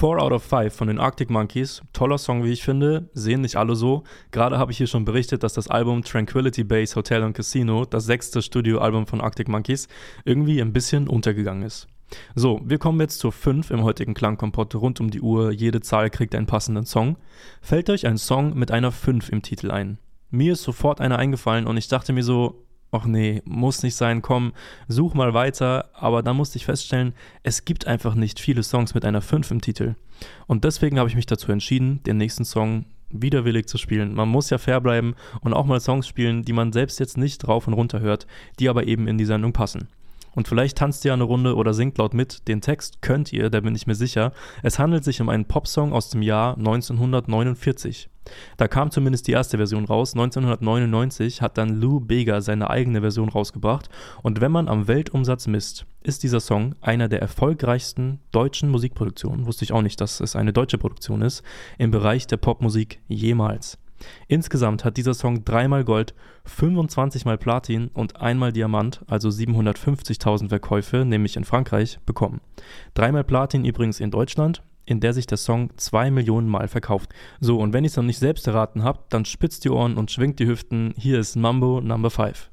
4 out of 5 von den Arctic Monkeys, toller Song, wie ich finde, sehen nicht alle so. Gerade habe ich hier schon berichtet, dass das Album Tranquility Base Hotel and Casino, das 6. Studioalbum von Arctic Monkeys, irgendwie ein bisschen untergegangen ist. So, wir kommen jetzt zur 5 im heutigen Klangkompott rund um die Uhr, jede Zahl kriegt einen passenden Song. Fällt euch ein Song mit einer 5 im Titel ein? Mir ist sofort einer eingefallen und ich dachte mir so, ach nee, muss nicht sein, komm, such mal weiter, aber dann musste ich feststellen, es gibt einfach nicht viele Songs mit einer 5 im Titel. Und deswegen habe ich mich dazu entschieden, den nächsten Song widerwillig zu spielen. Man muss ja fair bleiben und auch mal Songs spielen, die man selbst jetzt nicht rauf und runter hört, die aber eben in die Sendung passen. Und vielleicht tanzt ihr eine Runde oder singt laut mit. Den Text könnt ihr, da bin ich mir sicher. Es handelt sich um einen Popsong aus dem Jahr 1949. Da kam zumindest die erste Version raus. 1999 hat dann Lou Bega seine eigene Version rausgebracht. Und wenn man am Weltumsatz misst, ist dieser Song einer der erfolgreichsten deutschen Musikproduktionen, wusste ich auch nicht, dass es eine deutsche Produktion ist, im Bereich der Popmusik jemals. Insgesamt hat dieser Song 3-mal Gold, 25-mal Platin und 1-mal Diamant, also 750.000 Verkäufe, nämlich in Frankreich, bekommen. 3-mal Platin übrigens in Deutschland, in der sich der Song 2 Millionen Mal verkauft. So, und wenn ihr es noch nicht selbst erraten habt, dann spitzt die Ohren und schwingt die Hüften. Hier ist Mambo Number 5.